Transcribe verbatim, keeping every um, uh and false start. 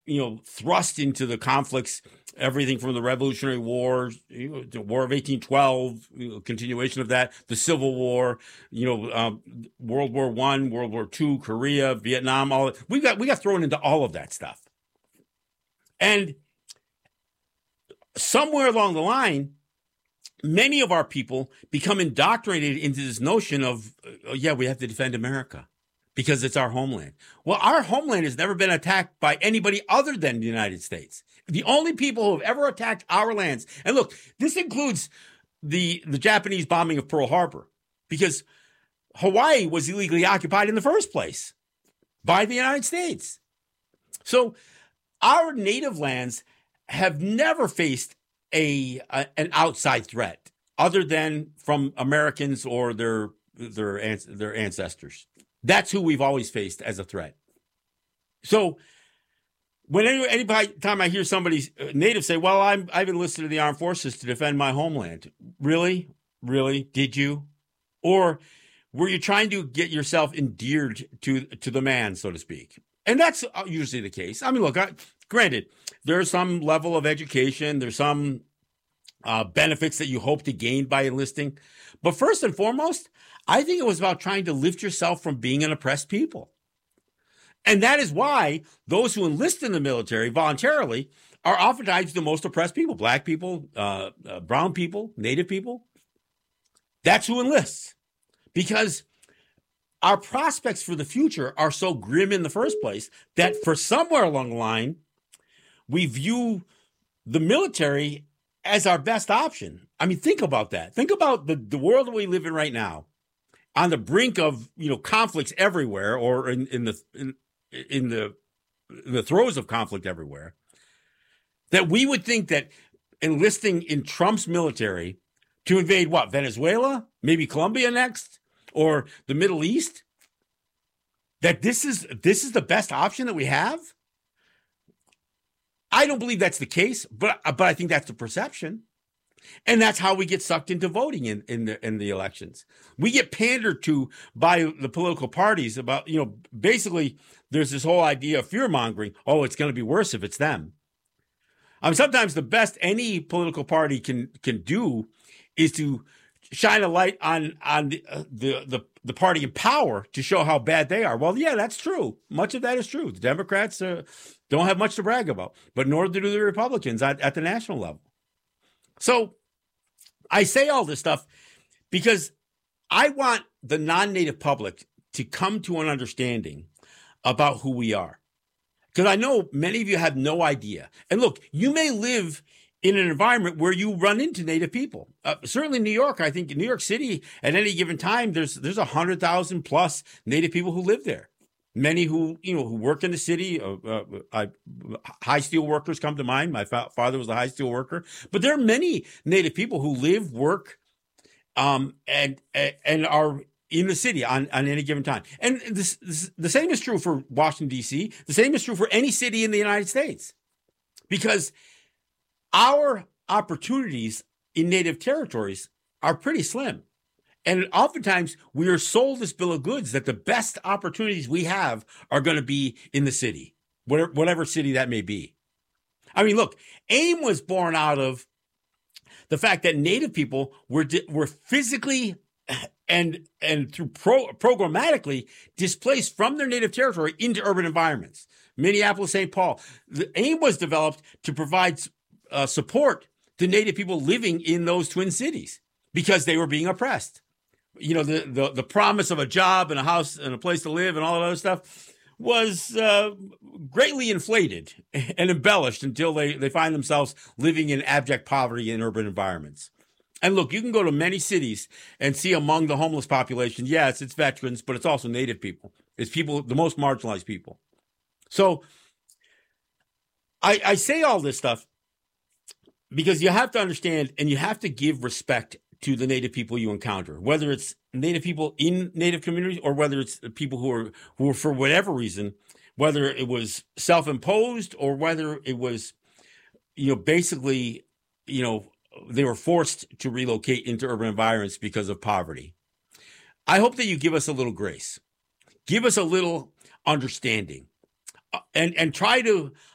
you know, thrust into the conflicts, everything from the Revolutionary War, you know, the War of eighteen twelve, you know, continuation of that, the Civil War, you know, um, World War One, World War Two, Korea, Vietnam, all we got we got thrown into all of that stuff. And somewhere along the line, many of our people become indoctrinated into this notion of, oh, yeah, we have to defend America because it's our homeland. Well, our homeland has never been attacked by anybody other than the United States. The only people who have ever attacked our lands, and look, this includes the, the Japanese bombing of Pearl Harbor, because Hawaii was illegally occupied in the first place by the United States. So our native lands have never faced a, a an outside threat other than from Americans or their their their ancestors. That's who we've always faced as a threat. So when any, any time I hear somebody native say, "Well, I'm I've enlisted in the armed forces to defend my homeland," really, really, did you, or were you trying to get yourself endeared to to the man, so to speak? And that's usually the case. I mean, look, I, granted, there's some level of education, there's some uh, benefits that you hope to gain by enlisting. But first and foremost, I think it was about trying to lift yourself from being an oppressed people. And that is why those who enlist in the military voluntarily are oftentimes the most oppressed people, black people, uh, uh, brown people, native people. That's who enlists, because our prospects for the future are so grim in the first place that for somewhere along the line, we view the military as our best option. I mean, think about that. Think about the, the world that we live in right now, on the brink of, you know, conflicts everywhere, or in, in the in, in the in the throes of conflict everywhere, that we would think that enlisting in Trump's military to invade what, Venezuela, maybe Colombia next, or the Middle East, that this is this is the best option that we have? I don't believe that's the case, but but I think that's the perception. And that's how we get sucked into voting in, in the in the elections. We get pandered to by the political parties about, you know, basically there's this whole idea of fear mongering. Oh, it's going to be worse if it's them. I mean, sometimes the best any political party can can do is to shine a light on on the, uh, the the the party in power to show how bad they are. Well, yeah, that's true. Much of that is true. The Democrats uh, don't have much to brag about, but nor do the Republicans at, at the national level. So I say all this stuff because I want the non-native public to come to an understanding about who we are. Because I know many of you have no idea. And look, you may live in an environment where you run into native people. Uh, certainly in New York, I think in New York City, at any given time, there's there's one hundred thousand plus native people who live there. Many who, you know, who work in the city. Uh, uh, I, high steel workers come to mind. My fa- father was a high steel worker. But there are many native people who live, work, um, and and are in the city on, on any given time. And this, this, the same is true for Washington, D C. The same is true for any city in the United States. Because our opportunities in native territories are pretty slim. And oftentimes we are sold this bill of goods that the best opportunities we have are going to be in the city, whatever, whatever city that may be. I mean, look, AIM was born out of the fact that native people were, were physically and, and through pro, programmatically displaced from their native territory into urban environments. Minneapolis, Saint Paul. The AIM was developed to provide uh, support to native people living in those twin cities because they were being oppressed. You know, the, the, the promise of a job and a house and a place to live and all that other stuff was uh, greatly inflated and embellished until they, they find themselves living in abject poverty in urban environments. And look, you can go to many cities and see among the homeless population, yes, it's veterans, but it's also native people. It's people, the most marginalized people. So I, I say all this stuff because you have to understand and you have to give respect to the native people you encounter, whether it's native people in native communities or whether it's people who are, who are for whatever reason, whether it was self-imposed or whether it was, you know, basically, you know, they were forced to relocate into urban environments because of poverty. I hope that you give us a little grace, give us a little understanding, uh, and, and try to